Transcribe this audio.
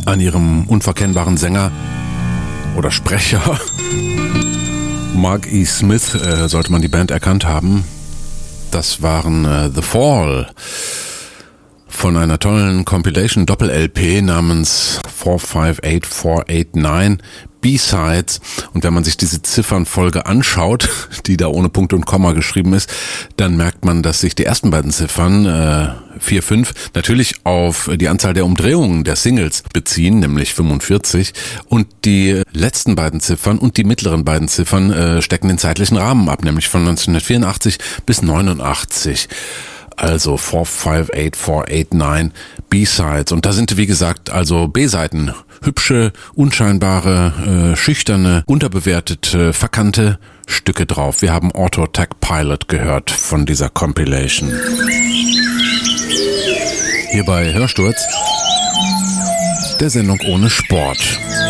an ihrem unverkennbaren Sänger oder Sprecher. Mark E. Smith sollte man die Band erkannt haben. Das waren The Fall von einer tollen Compilation Doppel-LP namens 458489 B-Sides. Und wenn man sich diese Ziffernfolge anschaut, die da ohne Punkt und Komma geschrieben ist, dann merkt man, dass sich die ersten beiden Ziffern 4, 5 natürlich auf die Anzahl der Umdrehungen der Singles beziehen, nämlich 45. Und die letzten beiden Ziffern und die mittleren beiden Ziffern stecken den zeitlichen Rahmen ab, nämlich von 1984 bis 89. Also 458489 B-Sides. Und da sind, wie gesagt, also B-Seiten. Hübsche, unscheinbare, schüchterne, unterbewertete, verkannte Stücke drauf. Wir haben Auto Attack Pilot gehört von dieser Compilation. Hier bei Hörsturz, der Sendung ohne Sport.